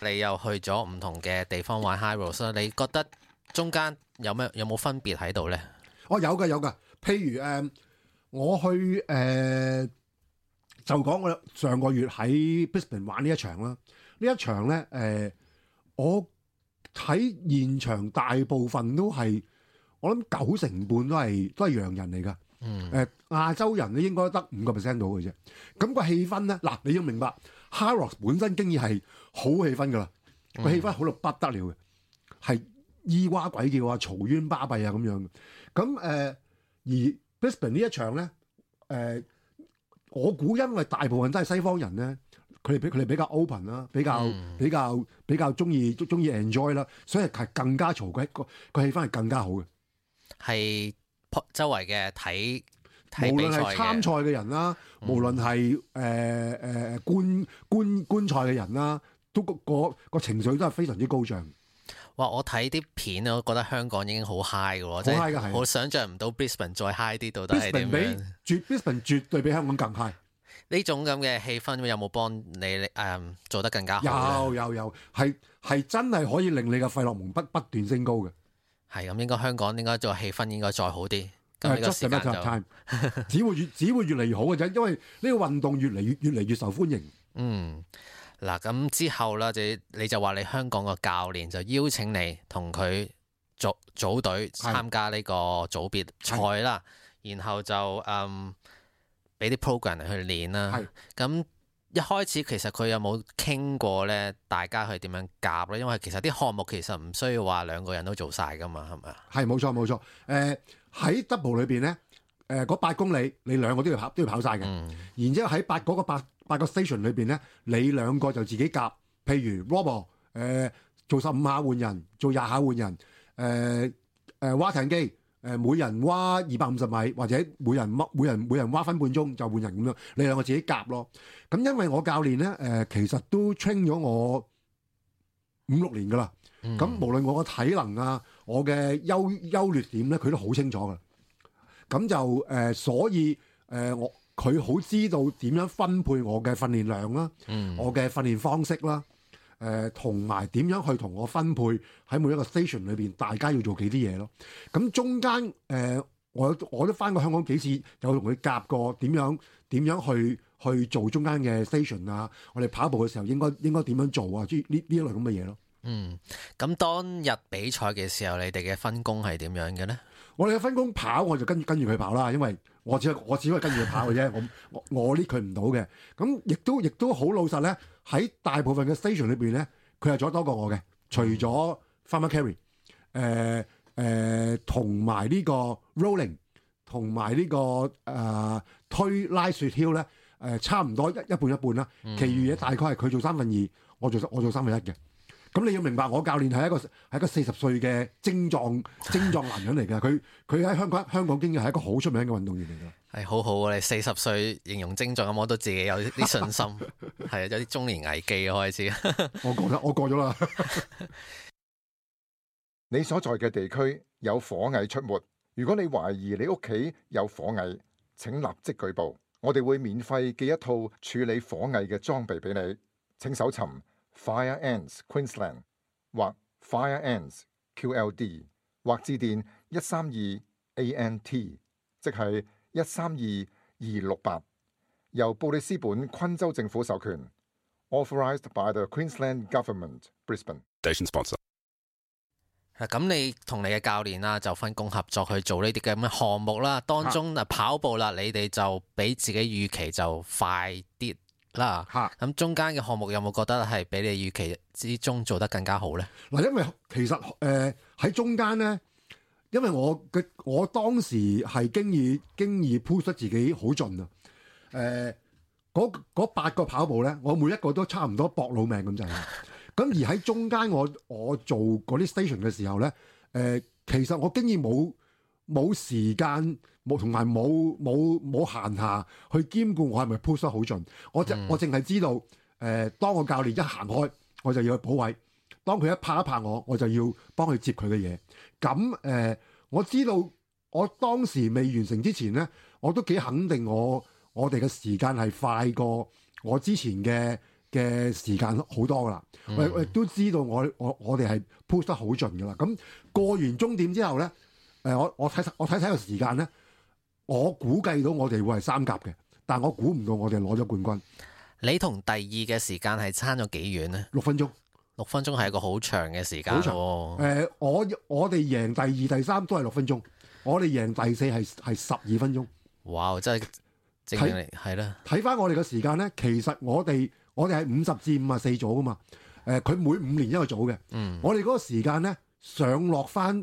你又去咗唔同嘅地方玩 High Road 啦，你覺得中間有冇分別喺度咧？ 有㗎。譬如我去就講我上個月喺 Brisbane 玩呢一場啦。呢一場咧我睇現場大部分都係我諗90%都係洋人嚟㗎。亞洲人咧應該得5% 到嘅啫。咁個氣氛咧，嗱你要明白 High Rock 本身經已係好氣氛㗎啦，個氣氛好到不得了嘅，係咿哇鬼叫啊、嘈冤巴閉啊咁樣。咁而 Brisbane 呢一場咧，我估因為大部分都係西方人咧，佢哋比較 open 啦，比較中意 enjoy 啦，所以係更加嘈嘅，個氣氛係更加好嘅。 係周圍嘅睇無論係參賽嘅人啦，無論係觀賽嘅人啦，都個情緒都係非常之高漲。 哇！我睇啲片我覺得香港已經好 high 嘅喎，即係我想像唔到 Brisbane 再 high 啲，到底係點樣 ？Brisbane 絕對比香港更 high。 呢種咁嘅氣氛有冇幫你做得更加好？ 有，係真係可以令你嘅費洛蒙不斷升高嘅。 係咁，應該香港應該做氣氛應該再好啲。咁呢個時間就只會越嚟越好嘅啫，因為呢個運動越嚟越受歡迎。 嗱，咁之後啦，你就話你香港個教練就邀請你同佢組隊參加呢個組別賽啦，然後就俾啲 program 嚟去練啦。咁一開始其實佢有冇傾過咧？大家去點樣夾咧？因為其實啲項目其實唔需要話兩個人都做晒噶嘛，係咪啊？係冇錯。喺 double 裏邊咧，嗰8公里你兩個都要跑晒嘅。然之後喺八個 station 裏邊咧，你兩個就自己夾。譬如 Robo 做15下換人，做20下換人。蛙艇機每人蛙250米，或者每人蛙分半鐘就換人咁樣。你兩個自己夾咯。咁因為我教練咧其實都 train 咗我5-6年噶啦。咁無論我個體能啊，我嘅優劣點咧，佢都好清楚噶。咁就所以佢好知道點樣分配我嘅訓練量啦，我嘅訓練方式啦，同埋點樣去同我分配喺每一個 station 裏邊，大家要做幾啲嘢咯。咁中間我都翻過香港幾次，有同佢夾過點樣去做中間嘅 station 啊。我哋跑步嘅時候應該點樣做啊？呢一類咁嘅嘢咯。 咁當日比賽嘅時候，你哋嘅分工係點樣嘅咧？ 我哋嘅分工跑，我就跟住佢跑啦，因為我只可以跟住佢跑嘅啫，我呢佢唔到嘅。咁亦都好老實咧，喺大部分嘅 station 裏邊咧，佢係做得多過我嘅。除咗 farmer carry，同埋呢個 rolling，同埋呢個推拉雪橇咧，差唔多一半啦。其餘嘢大概係佢做2/3，我做1/3嘅。咁你要明白，我教練係一個40歲嘅精壯男人嚟㗎。佢喺香港經驗係一個好出名嘅運動員嚟㗎。 係好好啊！你40歲形容精壯咁，我都自己有啲信心。係有啲中年危機開始。 我過咗啦。 你所在嘅地區有火蟻出沒，如果你懷疑你屋企有火蟻，請立即舉報。我哋會免費寄一套處理火蟻嘅裝備俾你。請搜尋Fire Ants Queensland 或 Fire Ants QLD 或致電132 ANT， 即係132-268，由布里斯本昆州政府授權 ，Authorised by the Queensland Government Brisbane Station Sponsor。 咁你同你嘅教練啦，就分工合作去做呢啲嘅咁嘅項目啦。當中跑步啦，你哋就比自己預期就快啲啦。咁中間嘅項目有冇覺得係比你預期之中做得更加好咧？ 嗱，因為其實喺中間咧，因為我當時係經已 push 得自己好盡啊。嗰8個跑步咧，我每一個都差唔多搏老命咁滯。咁而喺中間我做嗰啲 station 嘅時候咧，其實我經已冇時間同埋冇閒暇去兼顧我係咪 push 得好盡。我淨係知道，當我教練一行開，我就要去補位；當佢一拍我就要幫佢接佢嘅嘢。咁我知道我當時未完成之前咧，我都幾肯定我哋嘅時間係快過我之前嘅嘅時間好多噶啦。我亦都知道我哋係 push 得好盡噶啦。咁過完終點之後咧，我睇個時間咧，我估計到我哋會係3甲嘅，但我估唔到我哋攞咗冠軍。 你同第2嘅時間係差咗幾遠呢 ？6分鐘。 6分鐘係一個好長嘅時間。 好長。我哋贏第2、第3都係6分鐘，我哋贏第4係12分鐘。 哇！真係證明係啦。 睇翻我哋嘅時間咧，其實我哋係50至54組噶嘛。佢每5年一個組嘅。我哋嗰個時間咧，上落翻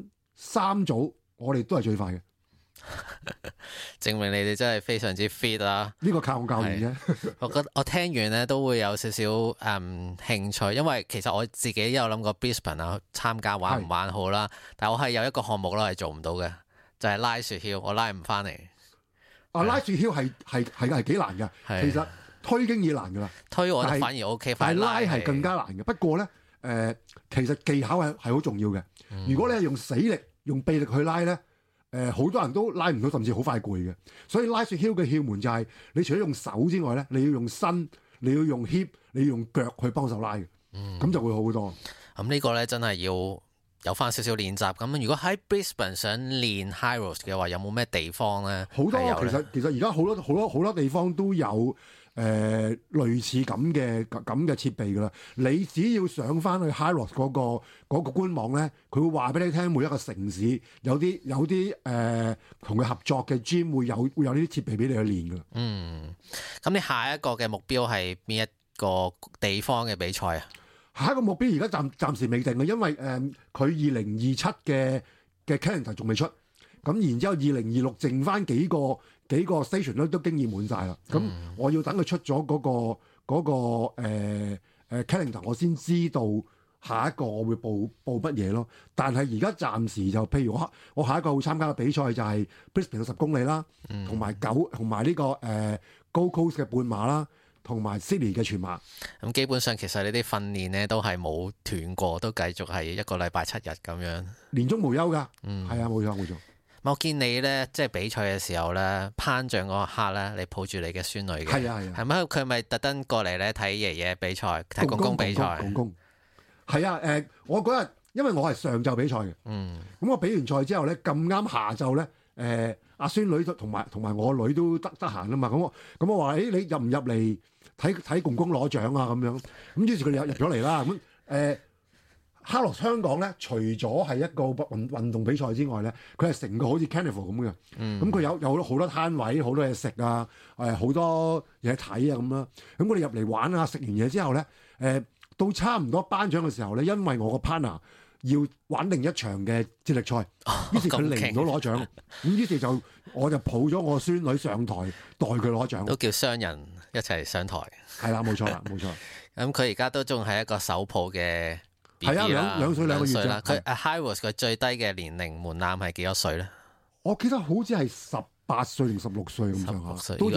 3組，我哋都係最快嘅。 證明你哋真係非常之 fit 啊！ 呢個靠我教練啫。 我覺得我聽完咧都會有少少興趣，因為其實我自己有諗過 Brisbane 啊參加玩唔玩好啦，但我係有一個項目啦係做唔到嘅，就係拉雪橇，我拉唔翻嚟。拉雪橇係幾難㗎，其實推已經易難㗎啦。推我反而 OK， 但係拉係更加難嘅。不過咧，其實技巧係好重要嘅。如果你係用死力、用臂力去拉咧，好多人都拉唔到，甚至好快攰嘅。所以拉雪橇嘅竅門就係，你除咗用手之外咧，你要用身，你要用 hip，你要用腳去幫手拉嘅。咁就會好好多。 咁呢個咧真係要有翻少少練習。咁如果喺 Brisbane 想練 High Road 嘅話，有冇咩地方咧？ 好多，其實而家好多地方都有類似咁嘅設備㗎啦。你只要上翻去 High Road 嗰個官網咧，佢會話俾你聽，每一個城市有啲同佢合作嘅 gym 會有呢啲設備俾你去練㗎啦。 咁你下一個嘅目標係邊一個地方嘅比賽啊？ 下一個目標而家暫時未定嘅，因為佢2027嘅 calendar 仲未出，咁然之後2026剩翻幾個 station 都經驗滿晒啦。咁我要等佢出咗嗰個 calendar， 我先知道下一個我會報乜嘢咯。但係而家暫時就譬如我下一個會參加嘅比賽就係 Brisbane 嘅10公里啦，同埋呢個Gold Coast 嘅半馬啦，同埋 Sydney 嘅全馬。 咁基本上其實你啲訓練咧都係冇斷過，都繼續係一個禮拜7日咁樣， 連中無休㗎。係啊，冇錯。 我見你咧，即係比賽嘅時候咧，攀獎嗰刻咧，你抱住你嘅孫女嘅。係啊。係咪佢咪特登過嚟咧睇爺爺比賽，睇公公比賽？ 公公係啊。我嗰日因為我係上晝比賽嘅。咁我比完賽之後咧，咁啱下晝咧，阿孫女同埋我女都得閒啊嘛。咁我話：你入唔入嚟睇公公攞獎啊？咁樣咁於是佢哋入咗嚟啦。咁High Road香港咧，除咗係一個運動比賽之外咧，佢係成個好似 carnival 咁嘅。咁佢有好多攤位，好多嘢食啊，好多嘢睇啊咁啦。咁我哋入嚟玩啊，食完嘢之後咧，到差唔多頒獎嘅時候咧，因為我個 partner 要玩另一場嘅接力賽，於是佢嚟唔到攞獎。咁於是我就抱咗我孫女上台代佢攞獎。 都叫雙人一齊上台。 係啦，冇錯啦，冇錯。 咁佢而家都仲係一個手抱嘅。 係啊，兩歲2個月啦。佢 High Road 佢最低嘅年齡門檻係幾多歲咧？ 我記得好似係18歲定16歲咁上下，都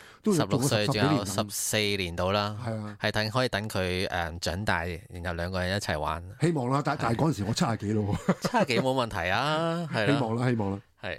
16歲，仲有14年到啦。 係啊， 係可以等佢長大，然後兩個人一齊玩。 希望啦，但係嗰陣時我70幾咯。 70幾冇問題啊，係希望啦。 係。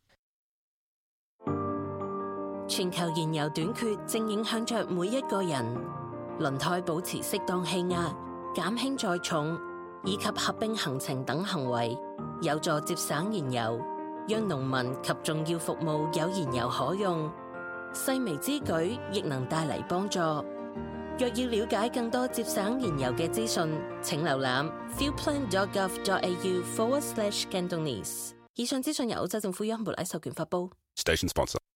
全球燃油短缺正影響着每一個人，輪胎保持適當氣壓，減輕載重以及合併行程等行為，有助節省燃油，讓農民及重要服務有燃油可用。細微之舉亦能帶嚟幫助。若要了解更多節省燃油嘅資訊，請瀏覽 fuelplan.gov.au/Cantonese。以上資訊由澳洲政府央行授權發布。 Station sponsor.